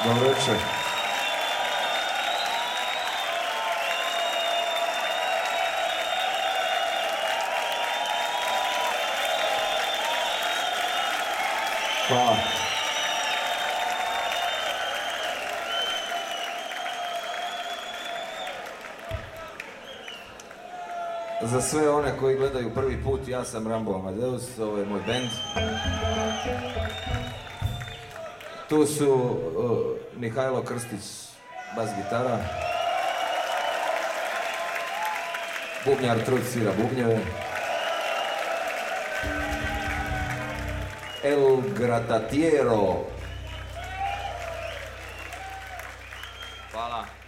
Dobro večer. Hvala. Za sve one koji gledaju prvi put, ja sam Rambo Amadeus, ovo je moj bend. Tu su Mihajlo Krstić, bas gitara. Bubnjar Trud svira bubnjeve. El Gratatiero. Hvala.